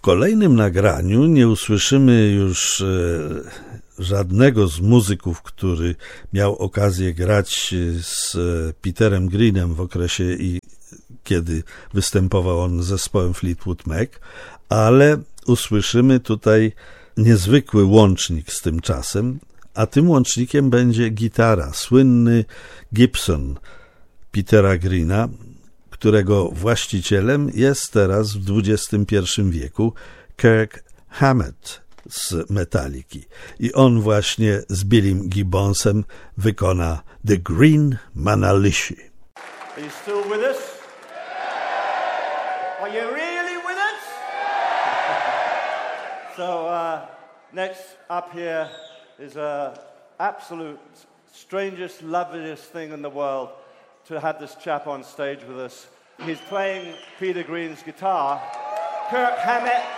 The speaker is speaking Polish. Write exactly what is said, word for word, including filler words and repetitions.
kolejnym nagraniu nie usłyszymy już e, żadnego z muzyków, który miał okazję grać z Peterem Greenem w okresie, i kiedy występował on z zespołem Fleetwood Mac, ale usłyszymy tutaj niezwykły łącznik z tym czasem, a tym łącznikiem będzie gitara, słynny Gibson Petera Greena, którego właścicielem jest teraz w dwudziestym pierwszym wieku Kirk Hammett z Metaliki. I on właśnie z Billym Gibbonsem wykona The Green Manalishi. Are you still with us? Are you really with us? So uh, next up here is a absolute strangest, loveliest thing in the world to have this chap on stage with us. He's playing Peter Green's guitar. Kirk Hammett